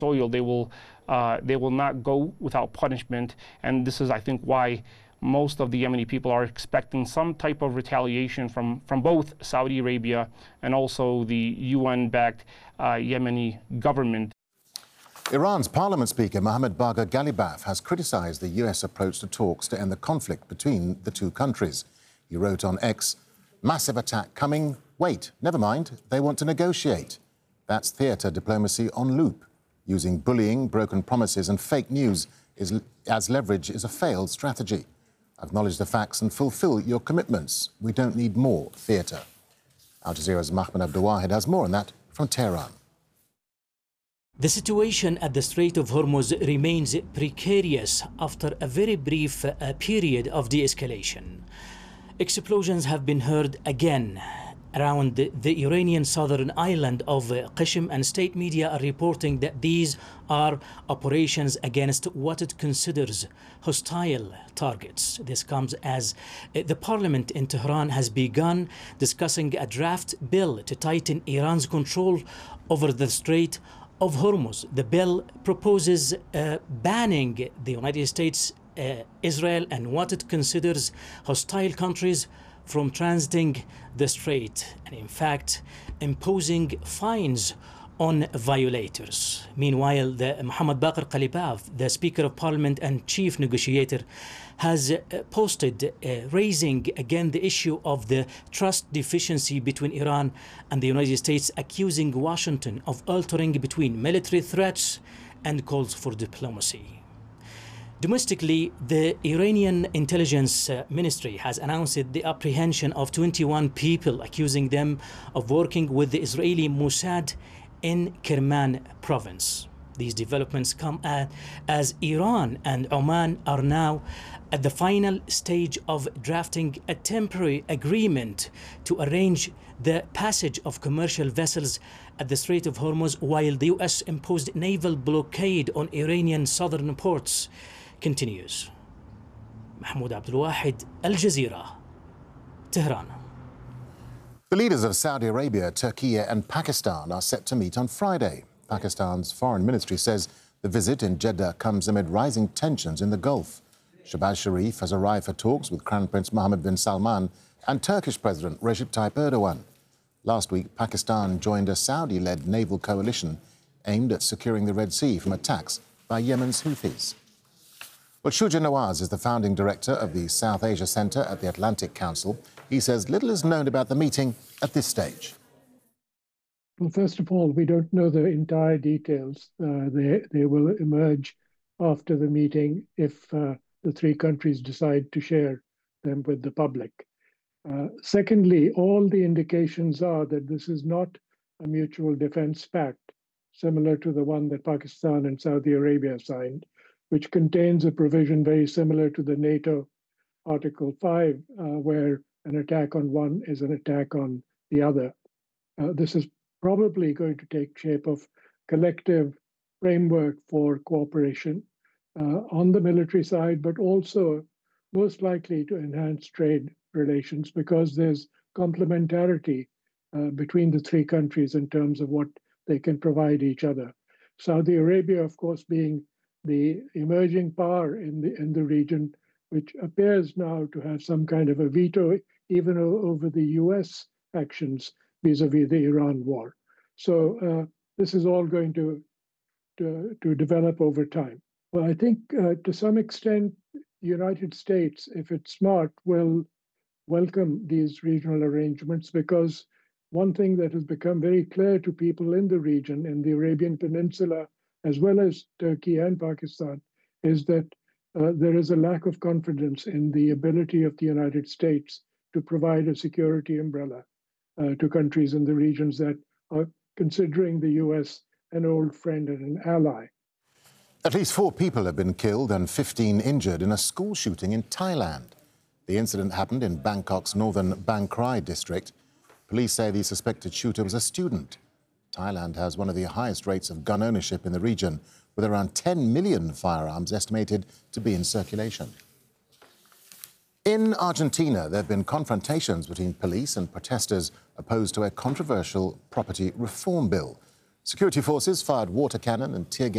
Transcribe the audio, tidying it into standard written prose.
soil, they will not go without punishment. And this is, I think, why most of the Yemeni people are expecting some type of retaliation from both Saudi Arabia and also the UN-backed Yemeni government. Iran's parliament speaker Mohammad Bagher Ghalibaf has criticized the US approach to talks to end the conflict between the two countries. He wrote on X, "Massive attack coming. Wait, never mind. They want to negotiate." That's theatre diplomacy on loop. Using bullying, broken promises and fake news as leverage is a failed strategy. Acknowledge the facts and fulfill your commitments. We don't need more theatre. Al Jazeera's Mahmoud Abdulwahid has more on that from Tehran. The situation at the Strait of Hormuz remains precarious after a very brief period of de-escalation. Explosions have been heard again around the Iranian southern island of Qashm, and state media are reporting that these are operations against what it considers hostile targets. This comes as the parliament in Tehran has begun discussing a draft bill to tighten Iran's control over the Strait of Hormuz. The bill proposes banning the United States, Israel, and what it considers hostile countries from transiting the strait, and in fact imposing fines on violators. Meanwhile, Mohammad Bagher Ghalibaf, the Speaker of Parliament and Chief Negotiator, has posted raising again the issue of the trust deficiency between Iran and the United States, accusing Washington of altering between military threats and calls for diplomacy. Domestically, the Iranian intelligence ministry has announced the apprehension of 21 people, accusing them of working with the Israeli Mossad in Kerman province. These developments come as Iran and Oman are now at the final stage of drafting a temporary agreement to arrange the passage of commercial vessels at the Strait of Hormuz, while the US imposed naval blockade on Iranian southern ports continues. Mahmoud Abdulwahid, Al Jazeera, Tehran. The leaders of Saudi Arabia, Turkey and Pakistan are set to meet on Friday. Pakistan's foreign ministry says the visit in Jeddah comes amid rising tensions in the Gulf. Shehbaz Sharif has arrived for talks with Crown Prince Mohammed bin Salman and Turkish President Recep Tayyip Erdogan. Last week, Pakistan joined a Saudi-led naval coalition aimed at securing the Red Sea from attacks by Yemen's Houthis. Well, Shuja Nawaz is the founding director of the South Asia Centre at the Atlantic Council. He says little is known about the meeting at this stage. Well, first of all, we don't know the entire details. They will emerge after the meeting if the three countries decide to share them with the public. Secondly, all the indications are that this is not a mutual defense pact, similar to the one that Pakistan and Saudi Arabia signed, which contains a provision very similar to the NATO Article 5, where an attack on one is an attack on the other. This is probably going to take shape of collective framework for cooperation on the military side, but also most likely to enhance trade relations because there's complementarity between the three countries in terms of what they can provide each other. Saudi Arabia, of course, being the emerging power in the region, which appears now to have some kind of a veto even over the US actions vis-a-vis the Iran war. So this is all going to develop over time. Well, I think to some extent, the United States, if it's smart, will welcome these regional arrangements because one thing that has become very clear to people in the region, in the Arabian Peninsula, as well as Turkey and Pakistan, is that there is a lack of confidence in the ability of the United States to provide a security umbrella to countries in the regions that are considering the US an old friend and an ally. At least 4 people have been killed and 15 injured in a school shooting in Thailand. The incident happened in Bangkok's northern Bang Krai district. Police say the suspected shooter was a student. Thailand has one of the highest rates of gun ownership in the region, with around 10 million firearms estimated to be in circulation. In Argentina, there have been confrontations between police and protesters opposed to a controversial property reform bill. Security forces fired water cannon and tear gas